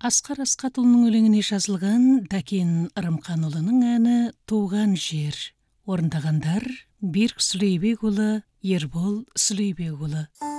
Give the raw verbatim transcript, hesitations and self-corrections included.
Асқар Асқатұлының өлеңіне жазылған Дәкен Ырымханұлының әні «Туған жер». Орындағандар Берік Сүлейбекұлы, Ербол Сүлейбекұлы.